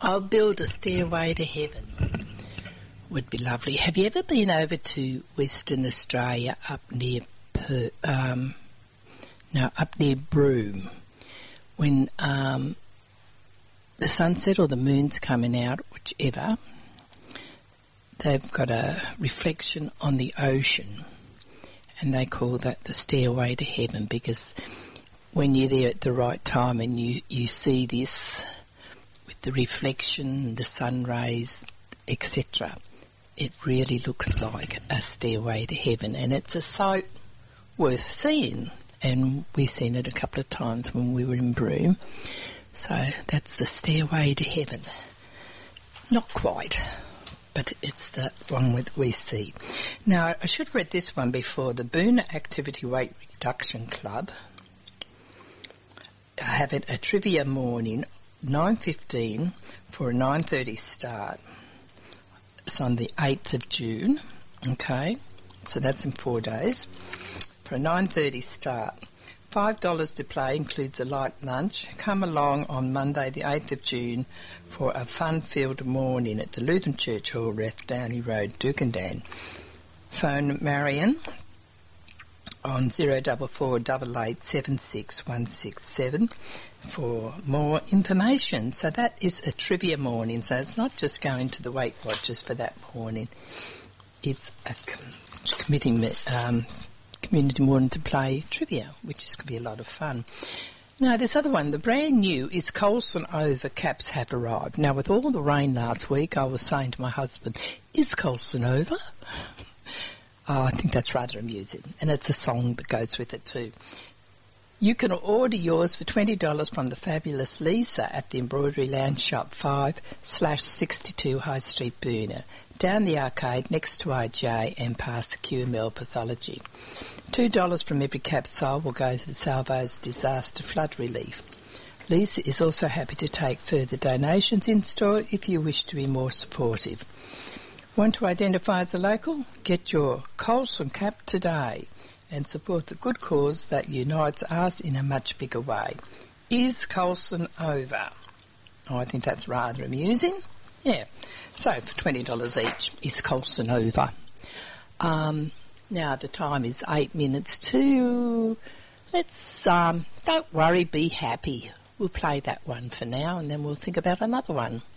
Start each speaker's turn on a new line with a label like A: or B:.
A: I'll build a stairway to heaven. Would be lovely. Have you ever been over to Western Australia up near Broome when the sunset or the moon's coming out, whichever? They've got a reflection on the ocean, and they call that the stairway to heaven, because when you're there at the right time and you see this with the reflection, the sun rays, etc., it really looks like a stairway to heaven, and it's a sight worth seeing. And we've seen it a couple of times when we were in Broome. So that's the stairway to heaven. Not quite, but it's the one that we see. Now, I should have read this one before. The Boonah Activity Weight Reduction Club have it a trivia morning, 9:15 for a 9:30 start. It's on the 8th of June, okay, so that's in 4 days. For a 9:30 start, $5 to play, includes a light lunch. Come along on Monday the 8th of June for a fun-filled morning at the Lutheran Church Hall, Rathdowney Road, Dukandan. Phone Marion on 044 88 76 167 for more information. So that is a trivia morning, so it's not just going to the Weight Watchers for that morning. It's a community morning to play trivia, which is going to be a lot of fun. Now, this other one, the brand new is Colson Over caps have arrived. Now, with all the rain last week, I was saying to my husband, is Colson over? I think that's rather amusing, and it's a song that goes with it too. You can order yours for $20 from the fabulous Lisa at the Embroidery Lounge Shop 5/62 High Street, Boonah, down the arcade next to IJ and past the QML Pathology. $2 from every cap sold will go to the Salvo's disaster flood relief. Lisa is also happy to take further donations in store if you wish to be more supportive. Want to identify as a local? Get your Colson cap today and support the good cause that unites us in a much bigger way. Is Colson over? Oh, I think that's rather amusing. Yeah. So for $20 each, is Colson over? Now the time is 8 minutes to... Let's, don't worry, be happy. We'll play that one for now and then we'll think about another one.